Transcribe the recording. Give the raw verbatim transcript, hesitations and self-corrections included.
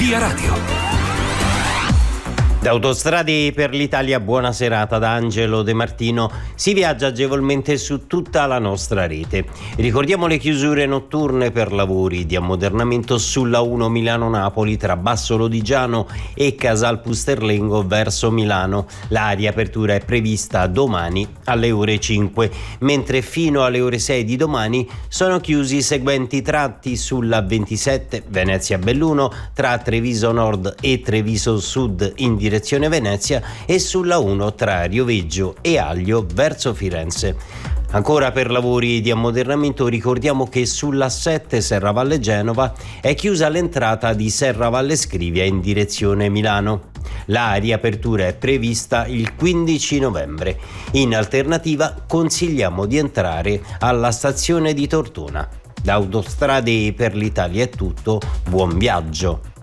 Via Radio. Da Autostrade per l'Italia, buona serata da Angelo De Martino. Si viaggia agevolmente su tutta la nostra rete. Ricordiamo le chiusure notturne per lavori di ammodernamento sulla uno Milano-Napoli tra Basso Lodigiano e Casal Pusterlengo verso Milano. La riapertura è prevista domani alle ore cinque, mentre fino alle ore sei di domani sono chiusi i seguenti tratti sulla ventisette Venezia-Belluno tra Treviso Nord e Treviso Sud in direzione direzione Venezia e sulla uno tra Rioveggio e Aglio verso Firenze. Ancora per lavori di ammodernamento ricordiamo che sulla sette Serravalle Genova è chiusa l'entrata di Serravalle Scrivia in direzione Milano. La riapertura è prevista il quindici novembre. In alternativa consigliamo di entrare alla stazione di Tortona. Da Autostrade per l'Italia è tutto, buon viaggio.